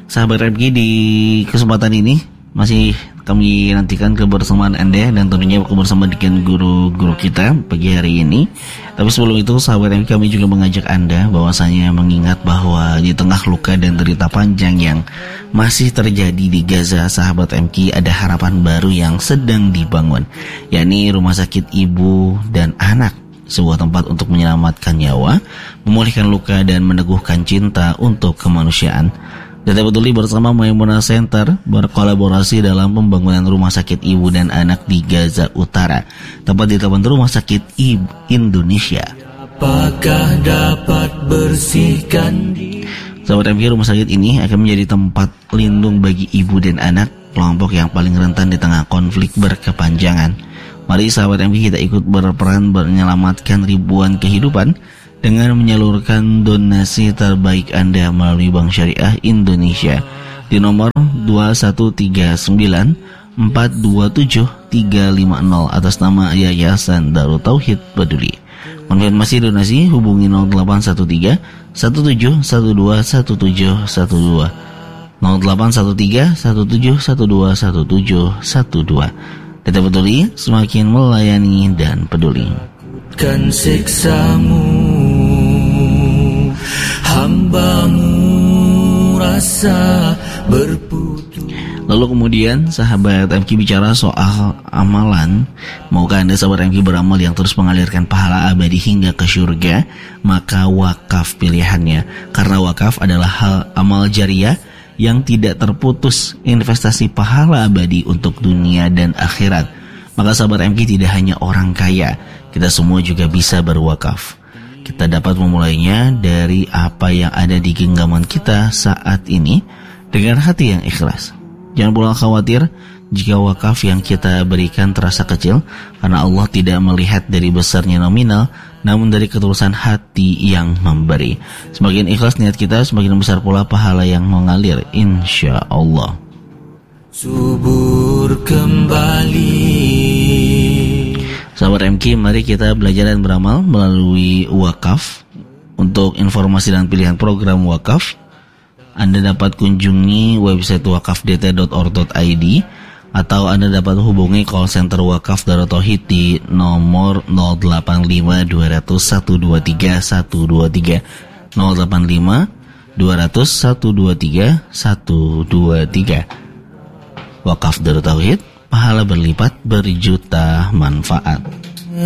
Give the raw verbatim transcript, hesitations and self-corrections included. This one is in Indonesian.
Sahabat M K, di kesempatan ini masih kami nantikan kebersamaan Anda dan tentunya bersama dengan guru-guru kita pagi hari ini. Tapi sebelum itu, sahabat M K, kami juga mengajak Anda bahwasanya mengingat bahwa di tengah luka dan derita panjang yang masih terjadi di Gaza, sahabat M K, ada harapan baru yang sedang dibangun, yakni Rumah Sakit Ibu dan Anak, sebuah tempat untuk menyelamatkan nyawa, memulihkan luka dan meneguhkan cinta untuk kemanusiaan. Data Peduli bersama Maimunah Center berkolaborasi dalam pembangunan Rumah Sakit Ibu dan Anak di Gaza Utara, tepat di depan Rumah Sakit Ibu Indonesia. Apakah dapat bersihkan diri? Sahabat M K, rumah sakit ini akan menjadi tempat lindung bagi ibu dan anak, kelompok yang paling rentan di tengah konflik berkepanjangan. Mari sahabat M K, kita ikut berperan menyelamatkan ribuan kehidupan dengan menyalurkan donasi terbaik Anda melalui Bank Syariah Indonesia di nomor dua satu tiga sembilan empat dua tujuh tiga lima nol atas nama Yayasan Darut Tauhid Peduli. Konfirmasi donasi hubungi nol delapan satu tiga satu tujuh satu dua satu tujuh satu dua nol delapan satu tiga satu tujuh satu dua satu tujuh satu dua. Data Peduli, semakin melayani dan peduli. Kan siksamu, hambamu rasa berputus. Lalu kemudian sahabat M K bicara soal amalan. Maukah Anda sahabat M K beramal yang terus mengalirkan pahala abadi hingga ke surga? Maka wakaf pilihannya. Karena wakaf adalah hal amal jariah yang tidak terputus, investasi pahala abadi untuk dunia dan akhirat. Maka sahabat M K, tidak hanya orang kaya, kita semua juga bisa berwakaf. Kita dapat memulainya dari apa yang ada di genggaman kita saat ini dengan hati yang ikhlas. Jangan pula khawatir jika wakaf yang kita berikan terasa kecil, karena Allah tidak melihat dari besarnya nominal, namun dari ketulusan hati yang memberi. Semakin ikhlas niat kita, semakin besar pula pahala yang mengalir, insya Allah. Subur kembali. Sahabat M K, mari kita belajar dan beramal melalui wakaf. Untuk informasi dan pilihan program wakaf, Anda dapat kunjungi website wakaf d t dot org dot i d atau Anda dapat hubungi call center wakaf Darut Tauhid di nomor nol delapan lima dua nol nol satu dua tiga satu dua tiga nol delapan lima dua nol nol satu dua tiga satu dua tiga. Wakaf Darut Tauhid, pahala berlipat berjuta manfaat.